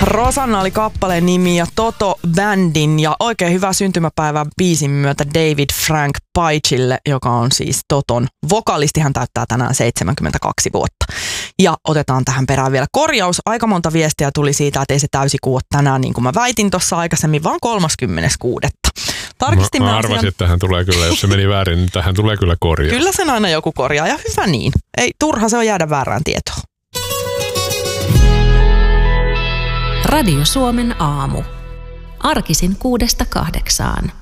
Rosanna oli kappaleen nimi ja Toto Bandin ja oikein hyvää syntymäpäivää biisin myötä David Frank Paicille, joka on siis Toton vokalisti. Hän täyttää tänään 72 vuotta. Ja otetaan tähän perään vielä korjaus. Aika monta viestiä tuli siitä, että ei se täysikuu ole tänään, niin kuin mä väitin tuossa aikaisemmin, vaan 36. Mä arvasin, että tähän tulee kyllä, jos se meni väärin, niin tähän tulee kyllä korjaus. Kyllä sen aina joku korjaa ja hyvä niin. Ei turha se on jäädä väärään tietoon. Radio Suomen aamu. Arkisin 6–8.